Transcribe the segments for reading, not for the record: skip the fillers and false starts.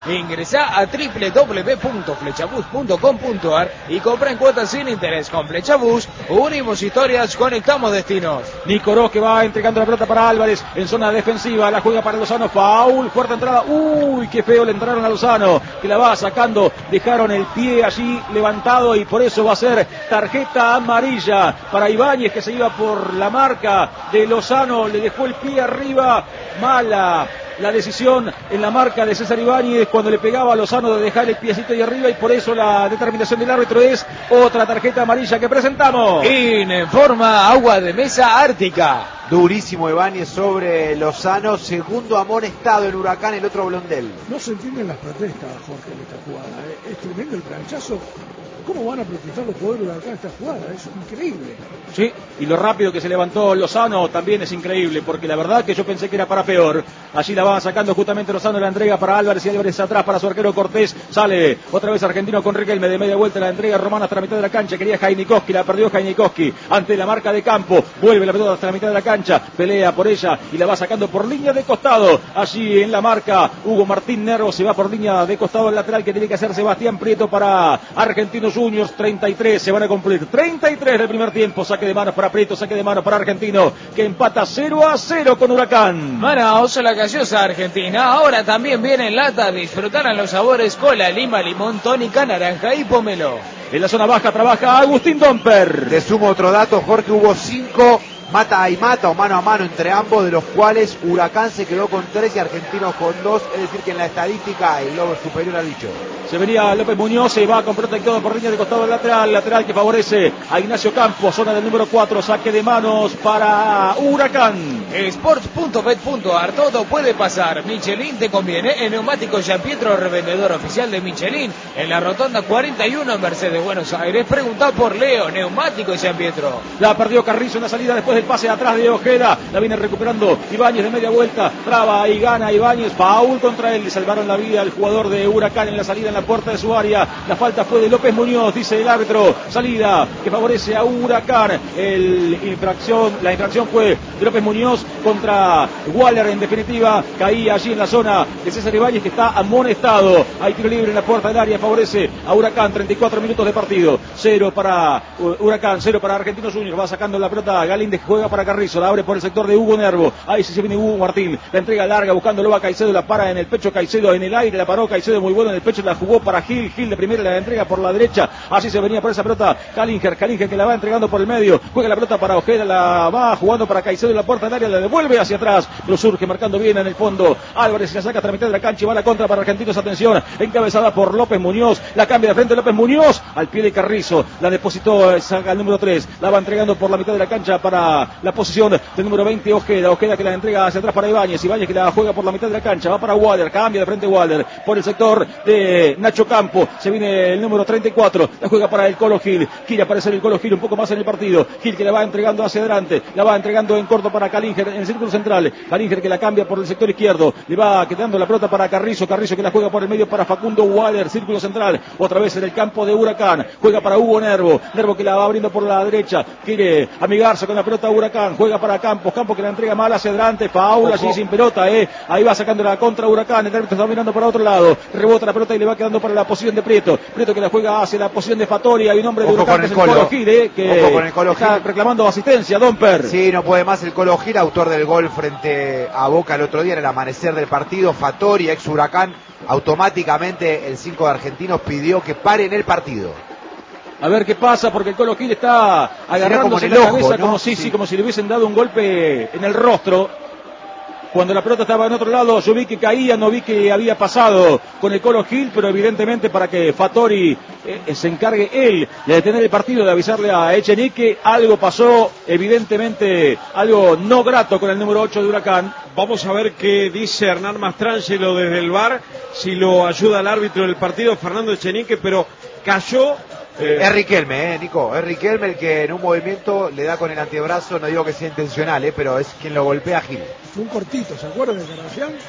Ingresá a www.flechabus.com.ar y compra en cuotas sin interés. Con Flechabus, unimos historias, conectamos destinos. Nico Ross que va entregando la pelota para Álvarez en zona defensiva, la juega para Lozano, foul, fuerte entrada, uy, qué feo le entraron a Lozano, que la va sacando, dejaron el pie allí levantado y por eso va a ser tarjeta amarilla para Ibáñez, que se iba por la marca de Lozano, le dejó el pie arriba, mala la decisión en la marca de César Ibáñez cuando le pegaba a Lozano de dejar el piecito ahí arriba, y por eso la determinación del árbitro es otra tarjeta amarilla que presentamos. Informa Agua de Mesa Ártica. Durísimo Ibáñez sobre Lozano, segundo amonestado en Huracán, el otro Blondel. No se entienden las protestas, Jorge, en esta jugada. Es tremendo el planchazo. ¿Cómo van a protestar los jugadores de Huracán esta jugada? Es increíble. Sí, y lo rápido que se levantó Lozano también es increíble, porque la verdad que yo pensé que era para peor. Allí la va sacando justamente Lozano, la entrega para Álvarez, y Álvarez atrás para su arquero Cortés. Sale otra vez Argentino con Riquelme, de media vuelta la entrega Román hasta la mitad de la cancha. Quería Jainikowski, la perdió Jainikowski ante la marca de campo. Vuelve la pelota hasta la mitad de la cancha, pelea por ella y la va sacando por línea de costado. Allí en la marca Hugo Martín Nervo se va por línea de costado al lateral que tiene que hacer Sebastián Prieto para Argentinos Juniors. 33 se van a cumplir, 33 del primer tiempo. Saque de manos para Prieto, saque de manos para Argentino, que empata 0-0 con Huracán. Manaos, la gaseosa argentina, ahora también viene en lata. Disfrutarán los sabores cola, lima, limón, tónica, naranja y pomelo. En la zona baja trabaja Agustín Domper. Te sumo otro dato, Jorge, hubo 5 mata y mata o mano a mano entre ambos, de los cuales Huracán se quedó con 3 y Argentinos con 2, es decir que en la estadística el lobo superior ha dicho. Se venía López Muñoz, se va con protector por línea de costado lateral que favorece a Ignacio Campos, zona del número 4, saque de manos para Huracán. Sports.bet.ar, todo puede pasar. Michelin te conviene. En Neumáticos Gianpietro, revendedor oficial de Michelin, en la rotonda 41 en Mercedes, Buenos Aires. Preguntá por Leo, Neumáticos Gianpietro. La perdió Carrizo en la salida después del pase atrás de Ojeda, la viene recuperando Ibáñez de media vuelta, traba y gana Ibáñez, foul contra él, le salvaron la vida al jugador de Huracán en la salida en la puerta de su área. La falta fue de López Muñoz, dice el árbitro, salida que favorece a Huracán. La infracción fue de López Muñoz contra Waller, en definitiva caía allí en la zona de César Ibáñez, que está amonestado. Hay tiro libre en la puerta del área, favorece a Huracán. 34 minutos de partido, 0 para Huracán, 0 para Argentinos Juniors. Va sacando la pelota Galíndez, que juega para Carrizo, la abre por el sector de Hugo Nervo. Ahí sí se viene Hugo Martín, la entrega larga buscándolo a Caicedo, la para en el pecho Caicedo, en el aire la paró Caicedo, muy bueno en el pecho, la jugó para Gil de primera, la entrega por la derecha. Así se venía por esa pelota Calinger que la va entregando por el medio, juega la pelota para Ojeda, la va jugando para Caicedo en la puerta del área, la devuelve hacia atrás, lo surge marcando bien en el fondo Álvarez, la saca hasta la mitad de la cancha y va a la contra para Argentinos. Atención, encabezada por López Muñoz, la cambia de frente López Muñoz al pie de Carrizo, la depositó, saca el número 3, la va entregando por la mitad de la cancha para la posición del número 20 Ojeda que la entrega hacia atrás para Ibáñez que la juega por la mitad de la cancha, va para Waller, cambia de frente Waller por el sector de Nacho Campo, se viene el número 34, la juega para el Colo Gil, quiere aparecer el Colo Gil un poco más en el partido, Gil que la va entregando hacia adelante, la va entregando en corto para Calinger en el círculo central, Calinger que la cambia por el sector izquierdo, le va quedando la pelota para Carrizo que la juega por el medio para Facundo Waller, círculo central, otra vez en el campo de Huracán, juega para Hugo Nervo que la va abriendo por la derecha, quiere amigarse con la pelota Huracán, juega para Campos que la entrega mal hacia adelante, faula allí sin pelota, ahí va sacando la contra Huracán, el árbitro está mirando para otro lado, rebota la pelota y le va quedando para la posición de Prieto que la juega hacia la posición de Fattori, hay un hombre de Huracán que es el Colo Gil, que está reclamando asistencia, Domper. Sí, no puede más el Colo Gil, autor del gol frente a Boca el otro día en el amanecer del partido. Fattori, ex Huracán, automáticamente el 5 de Argentinos pidió que paren el partido. A ver qué pasa, porque el Colo Gil está agarrándose la cabeza, ¿no? como si le hubiesen dado un golpe en el rostro. Cuando la pelota estaba en otro lado, yo vi que caía, no vi que había pasado con el Colo Gil, pero evidentemente para que Fattori se encargue él de detener el partido, de avisarle a Echenique, algo pasó, evidentemente algo no grato con el número 8 de Huracán. Vamos a ver qué dice Hernán Mastrangelo desde el VAR, si lo ayuda el árbitro del partido, Fernando Echenique, pero cayó. Es Riquelme, Nico, es Riquelme el que en un movimiento le da con el antebrazo, no digo que sea intencional, pero es quien lo golpea a Gil. Fue un cortito, ¿se acuerdan de Carnacián?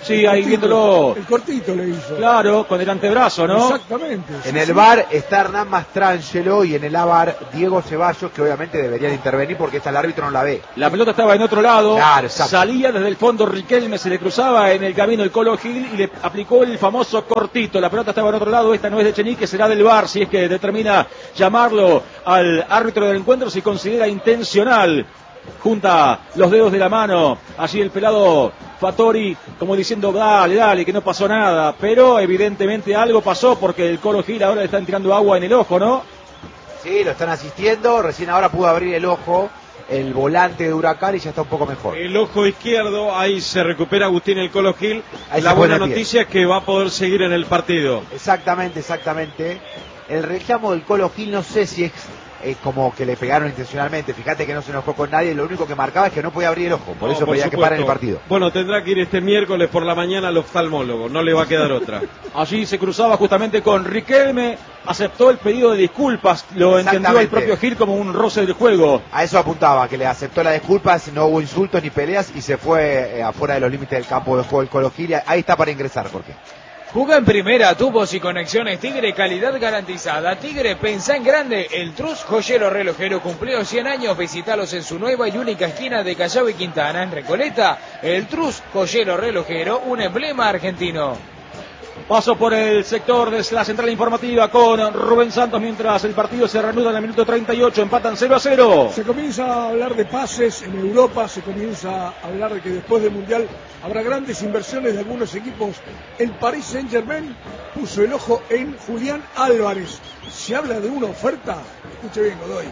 Sí, ahí viéndolo. El cortito le hizo. Claro, con el antebrazo, ¿no? Exactamente. En el VAR está Hernán Mastrangelo y en el AVAR Diego Ceballos, que obviamente deberían intervenir porque esta el árbitro no la ve. La pelota estaba en otro lado, Claro, exacto. salía desde el fondo Riquelme, se le cruzaba en el camino el Colo Gil y le aplicó el famoso cortito. La pelota estaba en otro lado, esta no es de Echenique, será del VAR, si es que determina llamarlo al árbitro del encuentro, si considera intencional. Junta los dedos de la mano, allí el pelado Fattori como diciendo dale, que no pasó nada, pero evidentemente algo pasó porque el Colo Gil ahora le están tirando agua en el ojo, ¿no? Sí, lo están asistiendo, recién ahora pudo abrir el ojo el volante de Huracán y ya está un poco mejor. El ojo izquierdo, ahí se recupera Agustín el Colo Gil. Ahí La se buena pone el pie. noticia es que va a poder seguir en el partido. Exactamente. El reclamo del Colo Gil no sé si es como que le pegaron intencionalmente. Fíjate que no se enojó con nadie, lo único que marcaba es que no podía abrir el ojo, por eso pedía que paren el partido. Bueno, tendrá que ir este miércoles por la mañana al oftalmólogo, no le va a quedar otra. Allí se cruzaba justamente con Riquelme, aceptó el pedido de disculpas, lo entendió el propio Gil como un roce del juego. A eso apuntaba, que le aceptó las disculpas, no hubo insultos ni peleas y se fue afuera de los límites del campo de juego del Colo Gil. Ahí está para ingresar, Jorge. Juega en primera, tubos y conexiones Tigre, calidad garantizada. Tigre, pensá en grande. El Trus Joyero Relojero cumplió 100 años. Visitalos en su nueva y única esquina de Callao y Quintana, en Recoleta. El Trus Joyero Relojero, un emblema argentino. Paso por el sector de la central informativa con Rubén Santos mientras el partido se reanuda en el minuto 38, empatan 0-0. Se comienza a hablar de pases en Europa, se comienza a hablar de que después del Mundial habrá grandes inversiones de algunos equipos. El Paris Saint-Germain puso el ojo en Julián Álvarez. Se habla de una oferta, escuche bien Godoy,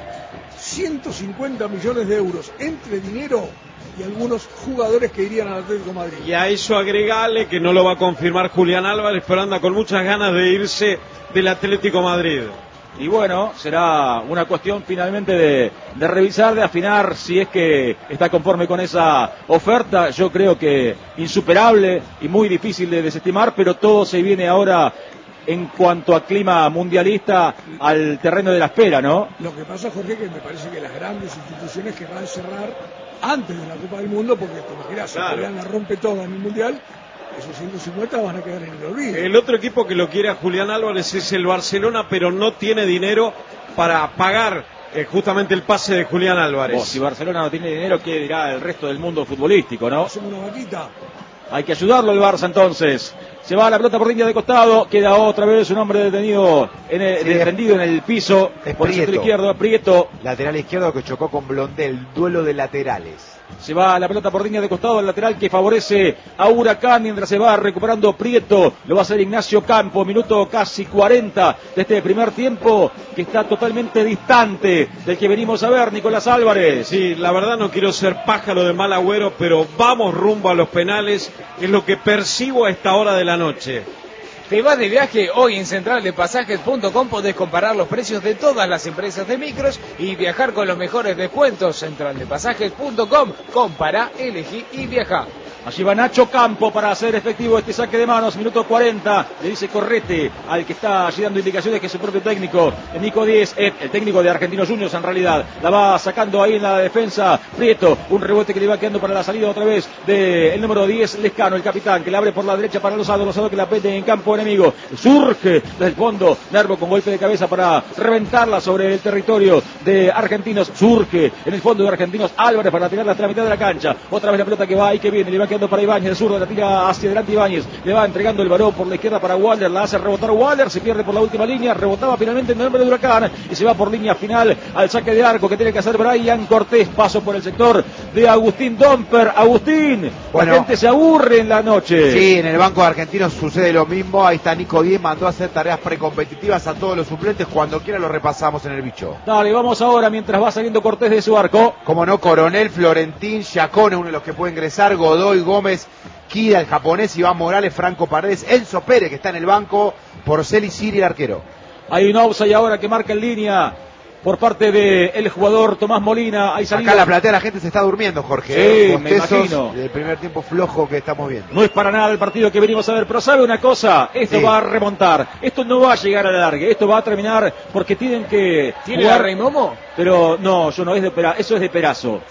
150 millones de euros entre dinero y algunos jugadores que irían al Atlético de Madrid. Y a eso agregale que no lo va a confirmar Julián Álvarez, pero anda con muchas ganas de irse del Atlético de Madrid. Y bueno, será una cuestión finalmente de revisar, de afinar si es que está conforme con esa oferta. Yo creo que insuperable y muy difícil de desestimar, pero todo se viene ahora en cuanto a clima mundialista al terreno de la espera, ¿no? Lo que pasa, Jorge, que me parece que las grandes instituciones querrán cerrar antes de la Copa del Mundo, porque te imaginas, si Julián la rompe toda en el Mundial, esos 150 van a quedar en el olvido. El otro equipo que lo quiere a Julián Álvarez es el Barcelona, pero no tiene dinero para pagar justamente el pase de Julián Álvarez. Si Barcelona no tiene dinero, ¿qué dirá el resto del mundo futbolístico, no? Hacemos una vaquita. Hay que ayudarlo el Barça entonces. Se va la pelota por línea de costado, queda otra vez un hombre detenido defendido en el piso por el sector izquierdo, Prieto. Lateral izquierdo que chocó con Blondel, duelo de laterales. Se va la pelota por línea de costado, el lateral que favorece a Huracán mientras se va recuperando Prieto. Lo va a hacer Ignacio Campo, minuto casi 40 de este primer tiempo que está totalmente distante del que venimos a ver, Nicolás Álvarez. Sí, la verdad no quiero ser pájaro de mal agüero, pero vamos rumbo a los penales, es lo que percibo a esta hora de la noche. Te vas de viaje, hoy en centraldepasajes.com podés comparar los precios de todas las empresas de micros y viajar con los mejores descuentos. Centraldepasajes.com, compara, elegí y viaja. Allí va Nacho Campo para hacer efectivo este saque de manos, minuto 40, le dice Correte al que está allí dando indicaciones que es su propio técnico, Nico Díez, el técnico de Argentinos Juniors en realidad, la va sacando ahí en la defensa, Prieto, un rebote que le va quedando para la salida otra vez del número 10, Lescano, el capitán, que la abre por la derecha para Lozado que la pende en campo enemigo, surge desde el fondo, Nervo con golpe de cabeza para reventarla sobre el territorio de Argentinos, surge en el fondo de Argentinos, Álvarez para tirarla hasta la mitad de la cancha, otra vez la pelota que va y que viene, le va quedando para Ibáñez, de zurdo, la tira hacia adelante Ibáñez, le va entregando el balón por la izquierda para Waller, la hace rebotar Waller, se pierde por la última línea, rebotaba finalmente en el nombre de Huracán y se va por línea final al saque de arco que tiene que hacer Brian Cortés, paso por el sector de Agustín Domper. Agustín, bueno, la gente se aburre en la noche. Sí, en el banco de Argentinos sucede lo mismo, ahí está Nico Díez, mandó a hacer tareas precompetitivas a todos los suplentes, cuando quiera lo repasamos en el bicho. Dale, vamos ahora mientras va saliendo Cortés de su arco. Como no, Coronel, Florentín, Giacone, uno de los que puede ingresar, Godoy, Gómez, Kida, el japonés, Iván Morales, Franco Paredes, Enzo Pérez, que está en el banco, Porcel y Siri, el arquero. Hay un offside ahora que marca en línea por parte del jugador Tomás Molina. Hay salida. Acá la platea la gente se está durmiendo, Jorge. Sí, me imagino. El primer tiempo flojo que estamos viendo. No es para nada el partido que venimos a ver, pero sabe una cosa, esto va a remontar, esto no va a llegar a la larga, esto va a terminar porque tienen que ¿Tiene jugar... la Rey Momo? Pero no, eso no es de Perazo. Sí.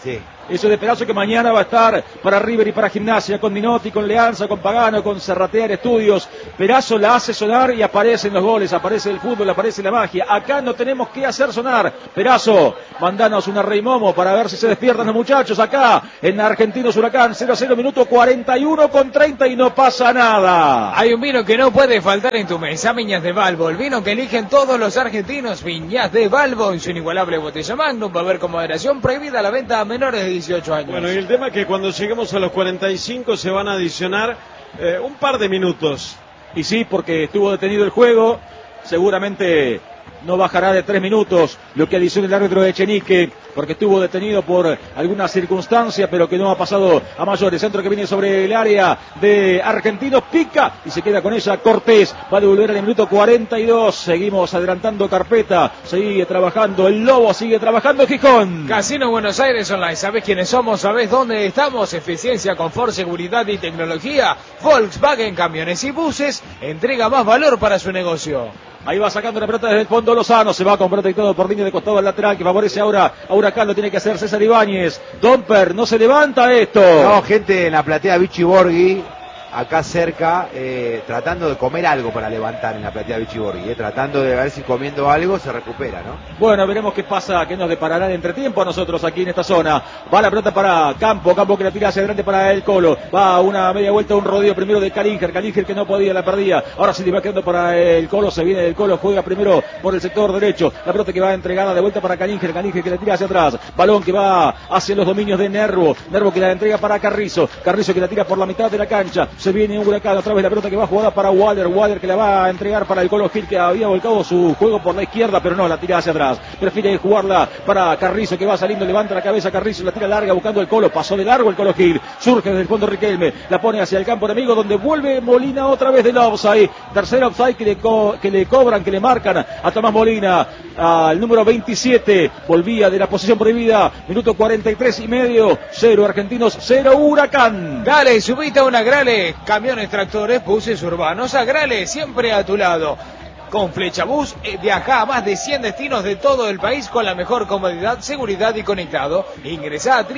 Eso de Perazo, que mañana va a estar para River y para Gimnasia, con Dinotti, con Leanza, con Pagano, con Serratear Estudios. Perazo la hace sonar y aparecen los goles, aparece el fútbol, aparece la magia. Acá no tenemos que hacer sonar. Perazo, mandanos una Rey Momo para ver si se despiertan los muchachos acá en Argentinos Huracán. 0-0, minuto 41 con 30 y no pasa nada. Hay un vino que no puede faltar en tu mesa, Viñas de Balbo, el vino que eligen todos los argentinos. Viñas de Balbo, en su inigualable botella Magnum, va a haber con moderación, prohibida la venta a menores de 18 años. Bueno, y el tema es que cuando lleguemos a los 45 se van a adicionar un par de minutos. Y sí, porque estuvo detenido el juego, seguramente no bajará de 3 minutos lo que adiciona el árbitro de Echenique, porque estuvo detenido por alguna circunstancia, pero que no ha pasado a mayores. Centro que viene sobre el área de Argentinos, pica y se queda con ella Cortés. Va a devolver en el minuto 42. Seguimos adelantando carpeta, sigue trabajando el Lobo, sigue trabajando Gijón. Casino Buenos Aires Online, ¿sabés quiénes somos? ¿Sabés dónde estamos? Eficiencia, confort, seguridad y tecnología. Volkswagen Camiones y Buses entrega más valor para su negocio. Ahí va sacando la pelota desde el fondo Lozano, se va con protectado por línea de costado al lateral que favorece ahora a Huracán, lo tiene que hacer César Ibáñez. Domper, no se levanta esto. No, gente en la platea Vichy Borghi, acá cerca, tratando de comer algo para levantar en la platea Vichy Borghi, tratando de ver si comiendo algo se recupera, ¿no? Bueno, veremos qué pasa, qué nos deparará el entretiempo a nosotros aquí en esta zona. Va la pelota para Campo que la tira hacia adelante para el Colo. Va una media vuelta, un rodeo primero de Calinger que no podía, la perdía. Ahora se le va quedando para el Colo, se viene del Colo, juega primero por el sector derecho. La pelota que va entregada de vuelta para Calinger que la tira hacia atrás. Balón que va hacia los dominios de Nervo que la entrega para Carrizo que la tira por la mitad de la cancha. Se viene Huracán, otra vez la pelota que va jugada para Waller que la va a entregar para el Colo Gil, que había volcado su juego por la izquierda, pero no, la tira hacia atrás. Prefiere jugarla para Carrizo, que va saliendo, levanta la cabeza Carrizo, la tira larga buscando el Colo, pasó de largo el Colo Gil, surge desde el fondo Riquelme, la pone hacia el campo enemigo, donde vuelve Molina otra vez del offside. Tercer offside que le cobran, que le marcan a Tomás Molina, al número 27, volvía de la posición prohibida, minuto 43 y medio, 0 Argentinos, 0 Huracán. Dale, subite a una Grale, camiones, tractores, buses urbanos, Agrale, siempre a tu lado. Con Flechabús viaja a más de 100 destinos de todo el país con la mejor comodidad, seguridad y conectado. Ingresá a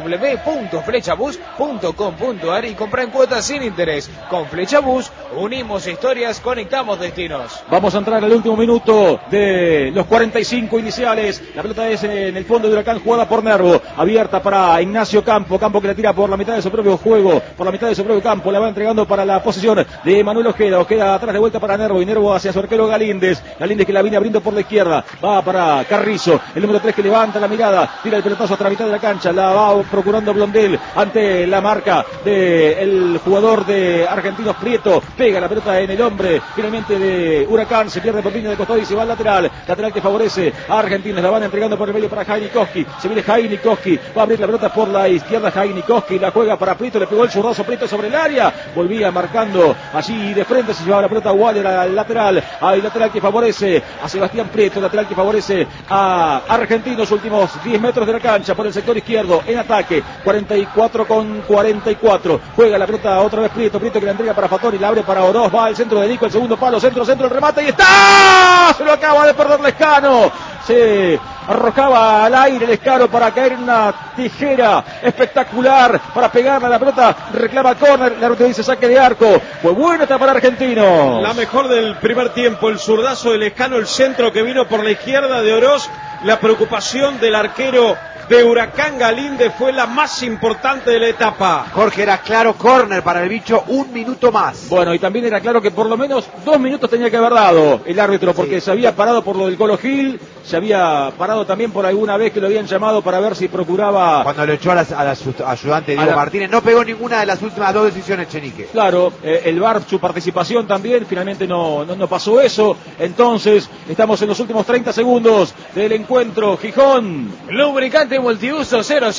www.flechabus.com.ar y compra en cuotas sin interés. Con Flechabús unimos historias, conectamos destinos. Vamos a entrar al último minuto de los 45 iniciales. La pelota es en el fondo de Huracán, jugada por Nervo, abierta para Ignacio Campo que la tira por la mitad de su propio juego, por la mitad de su propio campo, la va entregando para la posición de Manuel Ojeda atrás de vuelta para Nervo y Nervo hacia su arquero Galíndez que la viene abriendo por la izquierda, va para Carrizo, el número 3 que levanta la mirada, tira el pelotazo hasta la mitad de la cancha, la va procurando Blondel ante la marca del jugador de Argentinos Prieto, pega la pelota en el hombre finalmente de Huracán, se pierde por línea de costado y se va al lateral que favorece a Argentinos, la van entregando por el medio para Jainikoski, se viene Jainikoski, va a abrir la pelota por la izquierda Jainikoski, la juega para Prieto, le pegó el zurdazo Prieto sobre el área, volvía marcando allí de frente, se llevaba la pelota Waller al lateral, hay lateral que favorece a Sebastián Prieto, lateral que favorece a Argentinos, últimos 10 metros de la cancha por el sector izquierdo en ataque, 44 con 44, juega la pelota otra vez Prieto que la entrega para Fattori, la abre para Oroz, va al centro de Nico, el segundo palo, centro, el remate y está, se lo acaba de perder Lescano, se arrojaba al aire Lescano para caer en una tijera espectacular para pegarle a la pelota, reclama córner, la ruta dice saque de arco, fue buena esta para Argentinos. La mejor del primer tiempo, el zurdazo de Lescano, el centro que vino por la izquierda de Oroz, la preocupación del arquero de Huracán Galíndez fue la más importante de la etapa. Jorge, era claro córner para el bicho, un minuto más. Bueno, y también era claro que por lo menos 2 minutos tenía que haber dado el árbitro, porque se había parado por lo del Colo Gil, se había parado también por alguna vez que lo habían llamado para ver si procuraba... Cuando lo echó a la ayudante Diego Martínez, no pegó ninguna de las últimas 2 decisiones Echenique. Claro, el VAR, su participación también, finalmente no pasó eso, entonces estamos en los últimos 30 segundos del encuentro. Gijón. Lubricante multiuso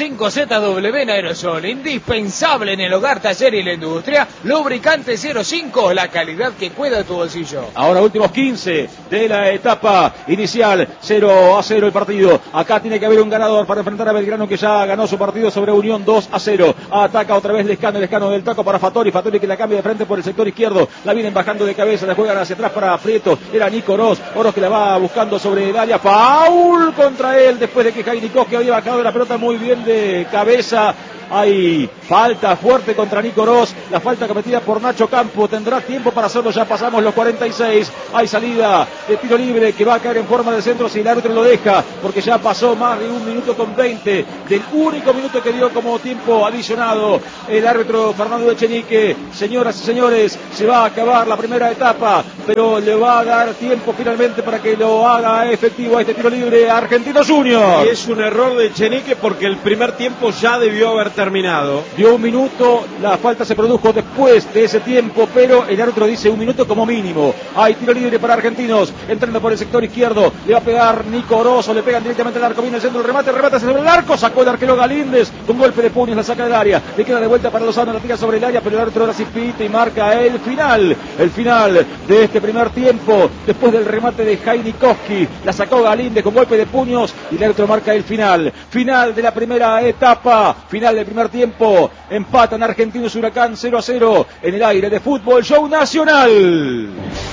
05ZW en aerosol, indispensable en el hogar, taller y la industria. Lubricante 05, la calidad que cuida tu bolsillo. Ahora últimos 15 de la etapa inicial, se 0-0 el partido. Acá tiene que haber un ganador para enfrentar a Belgrano, que ya ganó su partido sobre Unión 2-0. Ataca otra vez Lescano del taco para Fattori que la cambia de frente por el sector izquierdo. La vienen bajando de cabeza, la juegan hacia atrás para Prieto. Era Nico Oroz que la va buscando sobre el área. Foul contra él después de que Jainikos, que había bajado la pelota muy bien de cabeza. Hay falta fuerte contra Nico Oroz, la falta cometida por Nacho Campo. Tendrá tiempo para hacerlo, ya pasamos los 46. Hay salida de tiro libre que va a caer en forma de centro si el árbitro lo deja, porque ya pasó más de 1 minuto con 20 del único minuto que dio como tiempo adicionado el árbitro Fernando Echenique. Señoras y señores, se va a acabar la primera etapa, pero le va a dar tiempo finalmente para que lo haga efectivo a este tiro libre a Argentinos Juniors. Y es un error de Echenique porque el primer tiempo ya debió haber terminado. Dio 1 minuto, la falta se produjo después de ese tiempo, pero el árbitro dice 1 minuto como mínimo. Hay tiro libre para Argentinos, entrando por el sector izquierdo, le va a pegar Nico Oroz, le pegan directamente al arco, viene el centro, el remate sobre el arco, sacó el arquero Galíndez, con golpe de puños la saca del área, le queda de vuelta para Lozano, la tira sobre el área, pero el árbitro ahora sí pita y marca el final de este primer tiempo, después del remate de Jainikowski, la sacó Galíndez con golpe de puños y el árbitro marca el final de la primera etapa, final del primer tiempo. Empatan Argentinos Huracán 0-0 en el aire de Fútbol Show Nacional.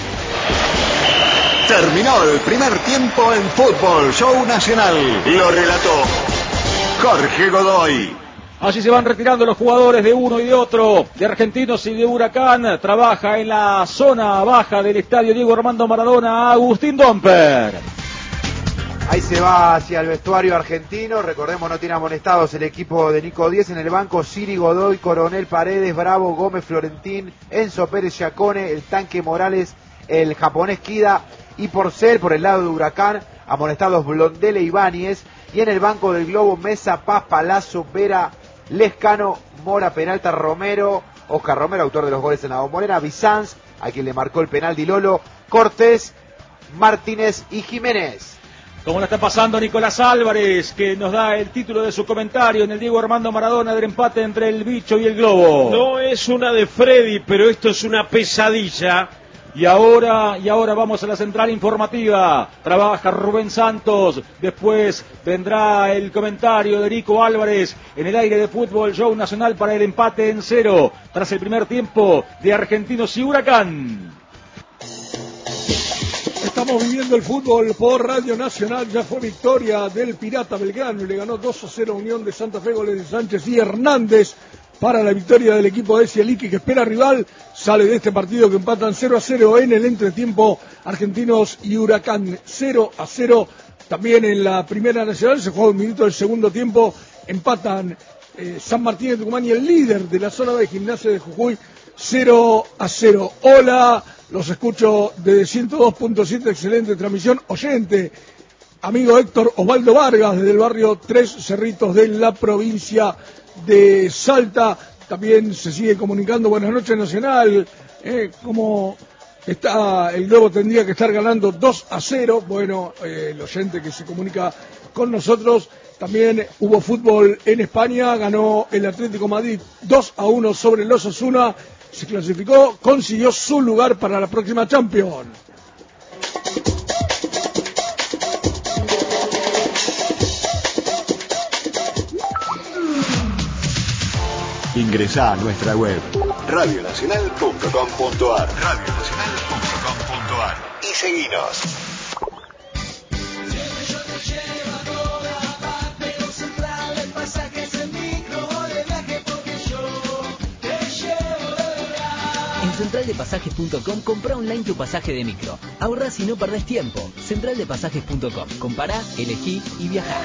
Terminó el primer tiempo en Fútbol Show Nacional. Lo relató Jorge Godoy. Allí se van retirando los jugadores de uno y de otro, de Argentinos y de Huracán. Trabaja en la zona baja del estadio Diego Armando Maradona Agustín Domper. Ahí se va hacia el vestuario argentino. Recordemos, no tiene amonestados el equipo de Nico Díez. En el banco, Siri, Godoy, Coronel, Paredes, Bravo, Gómez, Florentín, Enzo Pérez, Giacone, el Tanque Morales, el japonés Kida y Porcel. Por el lado de Huracán, amonestados Blondele, Ibáñez. Y en el banco del Globo, Mesa, Paz, Palazzo, Vera, Lescano, Mora, Peralta, Romero, Oscar Romero, autor de los goles en la Bombonera, Bizanz, a quien le marcó el penal Di Lolo, Cortés, Martínez y Jiménez. Como la está pasando Nicolás Álvarez, que nos da el título de su comentario en el Diego Armando Maradona del empate entre el Bicho y el Globo. No es una de Freddy, pero esto es una pesadilla. Y ahora vamos a la central informativa. Trabaja Rubén Santos. Después vendrá el comentario de Nico Álvarez en el aire de Fútbol Show Nacional para el empate en 0 tras el primer tiempo de Argentinos y Huracán. Estamos viviendo el fútbol por Radio Nacional. Ya fue victoria del Pirata Belgrano y le ganó 2-0 Unión de Santa Fe, goles de Sánchez y Hernández para la victoria del equipo de Cieliqui, que espera rival. Sale de este partido que empatan 0-0 en el entretiempo Argentinos y Huracán 0-0. También en la Primera Nacional se juega 1 minuto del segundo tiempo. Empatan San Martín de Tucumán y el líder de la zona de Gimnasia de Jujuy 0-0. Hola, los escucho desde 102.7, excelente transmisión. Oyente, amigo Héctor Osvaldo Vargas, desde el barrio Tres Cerritos de la provincia de Salta. También se sigue comunicando. Buenas noches, Nacional. ¿Cómo está? El Globo tendría que estar ganando 2-0. Bueno, el oyente que se comunica con nosotros. También hubo fútbol en España. Ganó el Atlético Madrid 2-1 sobre el Osasuna. Se clasificó, consiguió su lugar para la próxima Champions. Ingresá a nuestra web radionacional.com.ar y seguinos. En centraldepasajes.com compra online tu pasaje de micro. Ahorrás y no perdés tiempo. Centraldepasajes.com. Compará, elegí y viajá.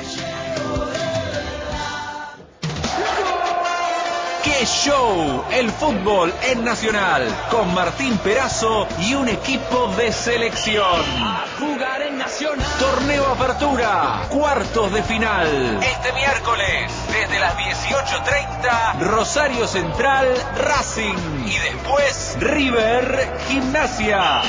¡Qué show! El fútbol en Nacional, con Martín Perazo y un equipo de selección. A jugar en Nacional. Torneo Apertura, cuartos de final. Este miércoles, desde las 18:30, Rosario Central, Racing. Y después, River, Gimnasia.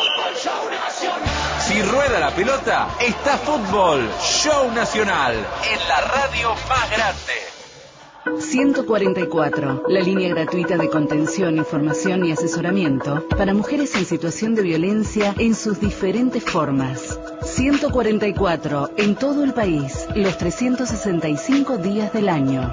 Si rueda la pelota, está Fútbol Show Nacional, en la radio más grande. 144, la línea gratuita de contención, información y asesoramiento para mujeres en situación de violencia en sus diferentes formas. 144 en todo el país, los 365 días del año.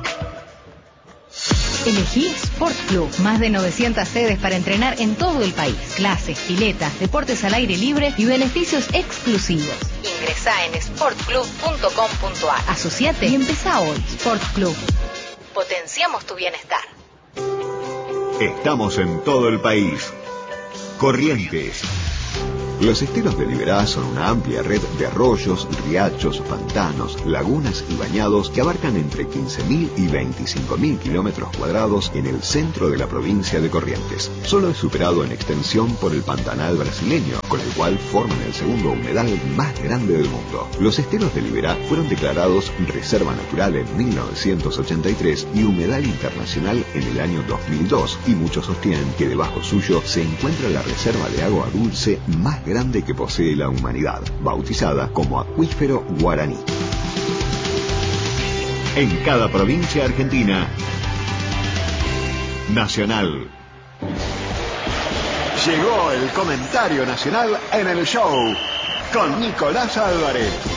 Elegí Sport Club. Más de 900 sedes para entrenar en todo el país. Clases, piletas, deportes al aire libre y beneficios exclusivos. Ingresá en sportclub.com.ar. Asociate y empezá hoy. Sport Club. Potenciamos tu bienestar. Estamos en todo el país. Corrientes. Los esteros de Liberá son una amplia red de arroyos, riachos, pantanos, lagunas y bañados que abarcan entre 15.000 y 25.000 kilómetros cuadrados en el centro de la provincia de Corrientes. Solo es superado en extensión por el Pantanal brasileño, con el cual forman el segundo humedal más grande del mundo. Los esteros de Liberá fueron declarados Reserva Natural en 1983 y Humedal Internacional en el año 2002, y muchos sostienen que debajo suyo se encuentra la reserva de agua dulce más grande que posee la humanidad, bautizada como Acuífero Guaraní. En cada provincia argentina, Nacional. Llegó el comentario nacional en el show con Nicolás Álvarez.